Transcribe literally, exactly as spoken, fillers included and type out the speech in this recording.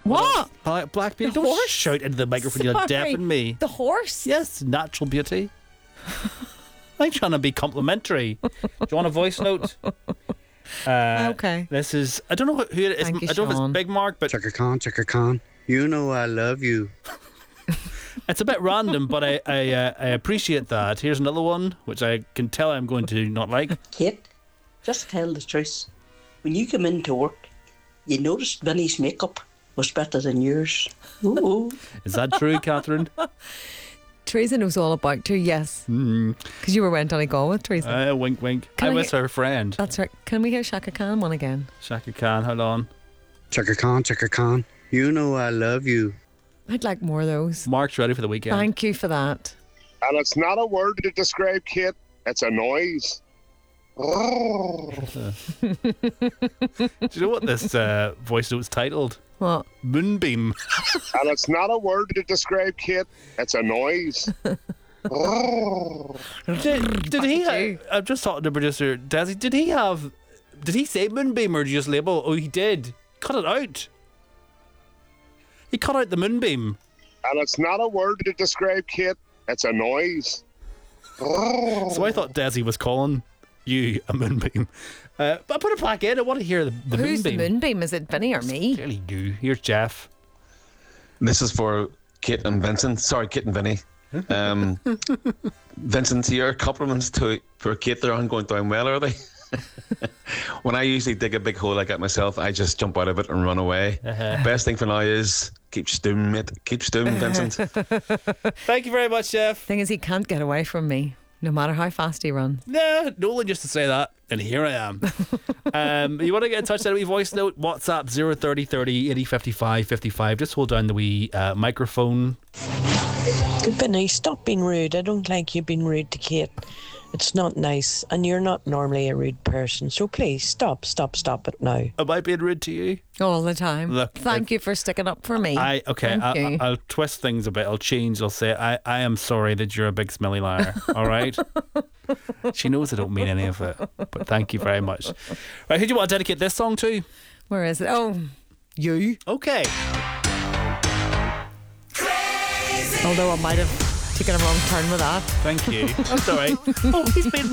What? Uh, Black Beauty. The Don't horse? shout into the microphone. You'll Sorry. deafen me. The horse? Yes, natural beauty. I'm trying to be complimentary. Do you want a voice note? Uh, Okay. This is, I don't know who it is. Thank you, I don't know if Sean. it's Big Mark, but Chaka Khan, Chaka Khan, you know I love you. it's a bit random, but I I, uh, I appreciate that. Here's another one, which I can tell I'm going to not like. Kate, just tell the truth. When you come into work, you noticed Vinny's makeup was better than yours. Ooh. Is that true, Catherine? Teresa knows all about you, yes. Because you were went on a call with Teresa. Uh, wink, wink. Can I I was hear- her friend. That's right. Can we hear Shaka Khan one again? Shaka Khan, hold on. Chaka Khan, Chaka Khan, you know I love you. I'd like more of those. Mark's ready for the weekend. Thank you for that. And it's not a word to describe Kate, it's a noise. Do you know what this uh, voice note's titled? What? Moonbeam. And it's not a word to describe Kate, it's a noise. Did, did he? you. Ha- I'm just talking to producer Desi. Did he have? Did he say moonbeam or did you just label? Oh, he did. Cut it out. He cut out the moonbeam. And it's not a word to describe Kate, it's a noise. So I thought Desi was calling you a moonbeam. Uh, but I put it back in. I want to hear the, the Who's moonbeam. the moonbeam? Is it Vinny or me? Clearly you. Here's Jeff. This is for Kate and Vincent. Sorry, Kate and Vinny. Um, Vincent, your compliments to for Kate there aren't going down well, are they? When I usually dig a big hole like that myself, I just jump out of it and run away. Uh-huh. Best thing for now is keep stoom, mate. Keep stoom, Vincent. Thank you very much, Jeff. Thing is, he can't get away from me, no matter how fast he runs. Nah, Nolan just to say that, and here I am. um, you want to get in touch? Send a wee voice note. WhatsApp zero thirty thirty eighty fifty-five fifty-five. Just hold down the wee uh, microphone. Vinny, stop being rude. I don't like you being rude to Kate. It's not nice, and you're not normally a rude person. So please, stop, stop, stop it now. Am I being rude to you? All the time. Look, Thank if- you for sticking up for me. I okay. Thank I, you. I, I'll twist things a bit. I'll change. I'll say I, I am sorry that you're a big smelly liar. All right. She knows I don't mean any of it, but thank you very much. Right, who do you want to dedicate this song to? Where is it? Oh, you. Okay. Although I might have taken a wrong turn with that. Thank you. That's all right. Oh, he's been